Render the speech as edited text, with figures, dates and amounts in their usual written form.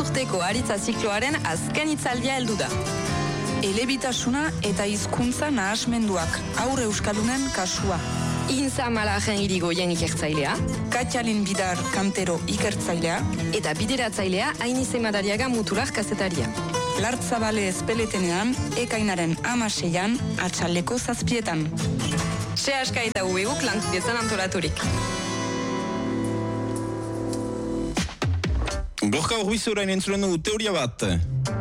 urteko aritza zikloaren azken hitzaldia heldu da. Elebitasuna eta hizkuntza nahasmenduak, aurre euskaldunen kasua. Inza Malajen irigoien ikertzailea, Katjalin Bidar Kantero ikertzailea, eta bideratzailea Ainize Madariaga Mutular kazetaria. Lartzabale ezpeletenean, ekainaren 16an, atxaldeko 7:00. Se aska eta ubeuk lankidetzan antolaturik. Gorka Urbizu orain entzulen dugu teoria bat.